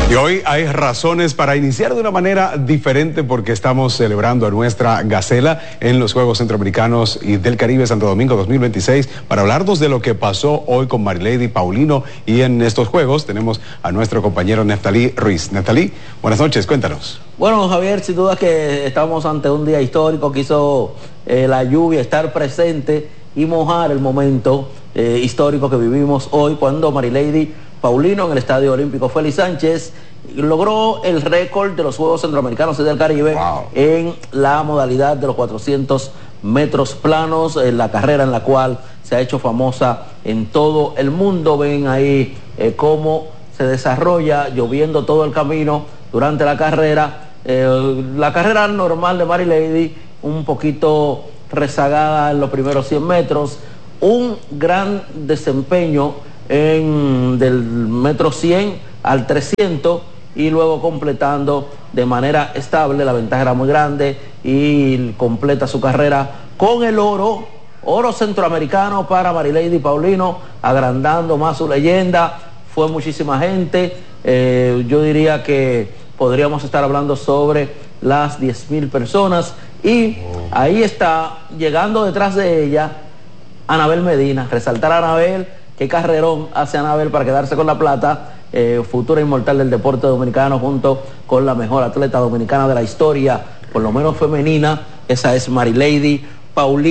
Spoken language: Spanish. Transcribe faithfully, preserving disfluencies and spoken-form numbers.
Y hoy hay razones para iniciar de una manera diferente porque estamos celebrando a nuestra Gacela en los Juegos Centroamericanos y del Caribe Santo Domingo dos mil veintiséis. Para hablarnos de lo que pasó hoy con Marilady Paulino y en estos Juegos tenemos a nuestro compañero Neftalí Ruiz. Neftalí, buenas noches, cuéntanos. Bueno, Javier, sin duda que estamos ante un día histórico. Quiso eh, la lluvia estar presente y mojar el momento eh, histórico que vivimos hoy cuando Marilady Paulino en el Estadio Olímpico Félix Sánchez logró el récord de los Juegos Centroamericanos y del Caribe. Wow. En la modalidad de los cuatrocientos metros planos, en la carrera en la cual se ha hecho famosa en todo el mundo. Ven ahí eh, cómo se desarrolla, lloviendo todo el camino durante la carrera. Eh, la carrera normal de Marilady, un poquito rezagada en los primeros cien metros, un gran desempeño en del metro cien al trescientos y luego completando de manera estable. La ventaja era muy grande y completa su carrera con el oro, oro centroamericano para Marilady Paulino, agrandando más su leyenda. Fue muchísima gente, eh, yo diría que podríamos estar hablando sobre las diez mil personas y ahí está llegando detrás de ella Anabel Medina. Resaltar a Anabel, qué carrerón hace Anabel para quedarse con la plata, eh, futura inmortal del deporte dominicano junto con la mejor atleta dominicana de la historia, por lo menos femenina. Esa es Marilady Paulino.